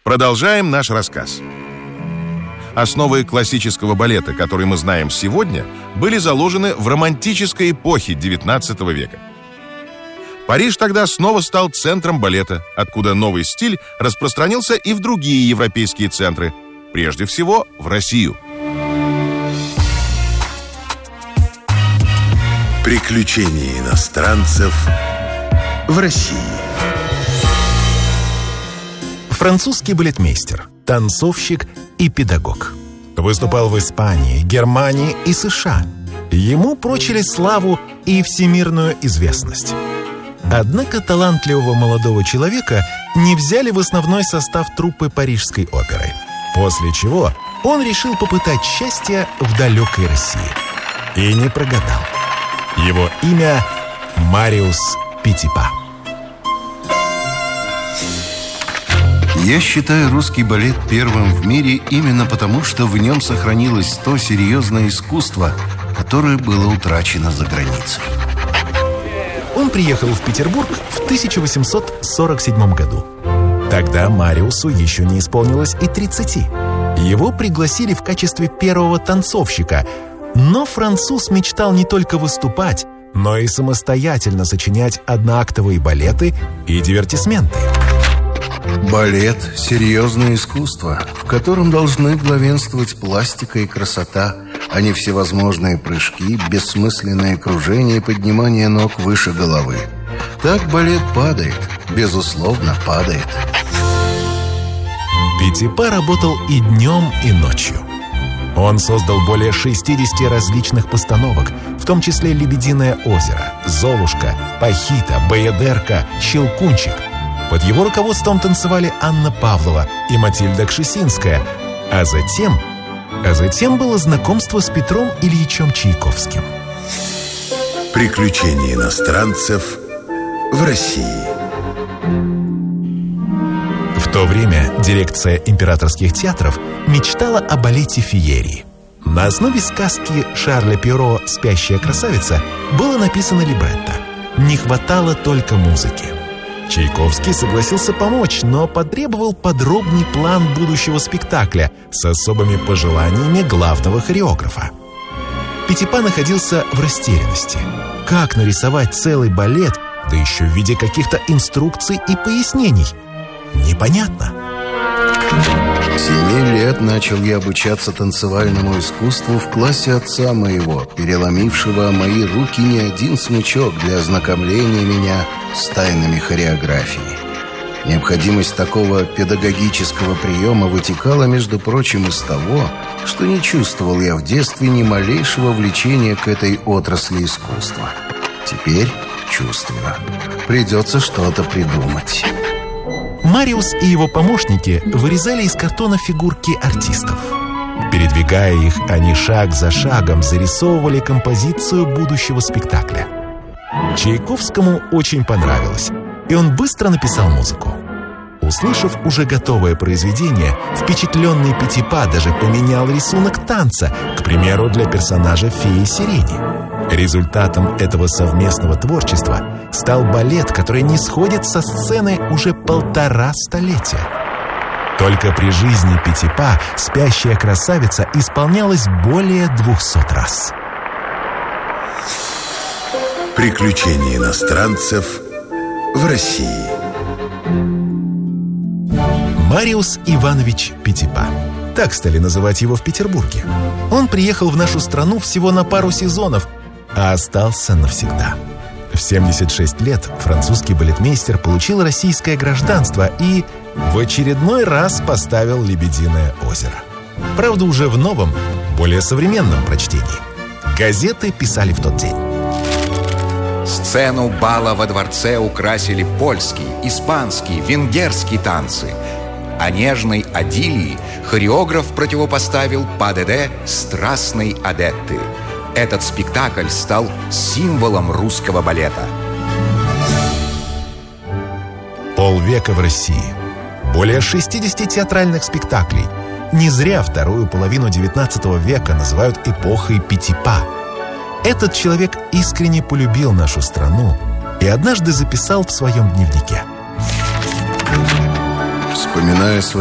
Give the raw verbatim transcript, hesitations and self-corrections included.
Продолжаем наш рассказ. Основы классического балета, который мы знаем сегодня, были заложены в романтической эпохе девятнадцатого века. Париж тогда снова стал центром балета, откуда новый стиль распространился и в другие европейские центры, прежде всего в Россию. Приключения иностранцев в России. Французский балетмейстер, танцовщик и педагог. Выступал в Испании, Германии и США. Ему прочили славу и всемирную известность. Однако талантливого молодого человека не взяли в основной состав труппы Парижской оперы, после чего он решил попытать счастье в далекой России. И не прогадал. Его имя Мариус Петипа. Я считаю русский балет первым в мире именно потому, что в нем сохранилось то серьезное искусство, которое было утрачено за границей. Он приехал в Петербург в тысяча восемьсот сорок седьмом году. Тогда Мариусу еще не исполнилось и тридцати. Его пригласили в качестве первого танцовщика, но француз мечтал не только выступать, но и самостоятельно сочинять одноактовые балеты и дивертисменты. Балет – серьезное искусство, в котором должны главенствовать пластика и красота, а не всевозможные прыжки, бессмысленное кружение и поднимание ног выше головы. Так балет падает, безусловно, падает. Петипа работал и днем, и ночью. Он создал более шестидесяти различных постановок, в том числе «Лебединое озеро», «Золушка», «Пахита», «Баядерка», «Щелкунчик». Под его руководством танцевали Анна Павлова и Матильда Кшесинская, а затем, а затем было знакомство с Петром Ильичем Чайковским. Приключения иностранцев в России. В то время дирекция императорских театров мечтала о балете «Феерии». На основе сказки Шарля Перро «Спящая красавица» было написано либретто. Не хватало только музыки. Чайковский согласился помочь, но потребовал подробный план будущего спектакля с особыми пожеланиями главного хореографа. Петипа находился в растерянности. Как нарисовать целый балет, да еще в виде каких-то инструкций и пояснений? Непонятно. С семи лет начал я обучаться танцевальному искусству в классе отца моего, переломившего мои руки не один смычок для ознакомления меня с тайнами хореографии. Необходимость такого педагогического приема вытекала, между прочим, из того, что не чувствовал я в детстве ни малейшего влечения к этой отрасли искусства. Теперь чувствую. Придется что-то придумать. Мариус и его помощники вырезали из картона фигурки артистов. Передвигая их, они шаг за шагом зарисовывали композицию будущего спектакля. Чайковскому очень понравилось, и он быстро написал музыку. Услышав уже готовое произведение, впечатленный Петипа даже поменял рисунок танца, к примеру, для персонажа феи Сирени. Результатом этого совместного творчества стал балет, который не сходит со сцены уже полтора столетия. Только при жизни Петипа «Спящая красавица» исполнялась более двухсот раз. Приключения иностранцев в России. Мариус Иванович Петипа. Так стали называть его в Петербурге. Он приехал в нашу страну всего на пару сезонов, а остался навсегда. В семьдесят шесть лет французский балетмейстер получил российское гражданство и в очередной раз поставил «Лебединое озеро». Правда, уже в новом, более современном прочтении. Газеты писали в тот день. Сцену бала во дворце украсили польские, испанские, венгерские танцы. А нежной Адилии хореограф противопоставил ПДД страстной Адетты. Этот спектакль стал символом русского балета. Полвека в России. Более шестидесяти театральных спектаклей. Не зря вторую половину девятнадцатого века называют эпохой Петипа. Этот человек искренне полюбил нашу страну и однажды записал в своем дневнике: вспоминая свою